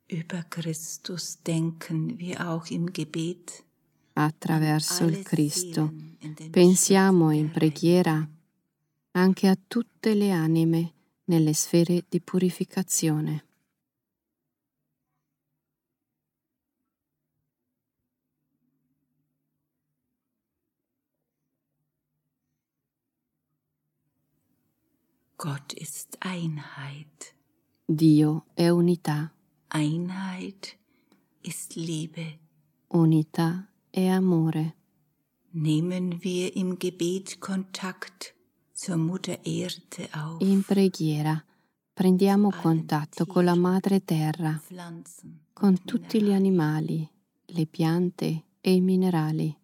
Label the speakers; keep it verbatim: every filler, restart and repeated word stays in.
Speaker 1: Über Christus denken wir auch im Gebet.
Speaker 2: Attraverso il Cristo pensiamo in preghiera anche a tutte le anime nelle sfere di purificazione.
Speaker 1: Gott ist Einheit.
Speaker 2: Dio è unità.
Speaker 1: Einheit ist Liebe.
Speaker 2: Unità è amore.
Speaker 1: Nehmen wir im Gebet Kontakt zur Mutter Erde auf.
Speaker 2: In preghiera prendiamo contatto con la Madre Terra, con tutti gli animali, le piante e i minerali.